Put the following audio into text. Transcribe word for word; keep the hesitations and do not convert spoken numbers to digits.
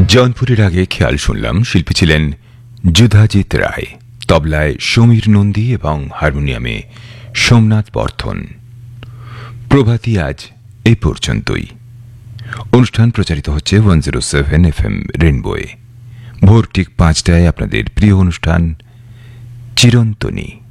জৌনপুরের আগে খেয়াল শুনলাম, শিল্পী ছিলেন যুধাজিৎ রায়, তবলায় সমীর নন্দী এবং হারমোনিয়ামে সোমনাথ বর্ধন। প্রভাতী আজ এই পর্যন্তই। অনুষ্ঠান প্রচারিত হচ্ছে one zero seven F M রেনবোয়ে। ভোর ঠিক পাঁচটায় আপনাদের প্রিয় অনুষ্ঠান চিরন্তনী।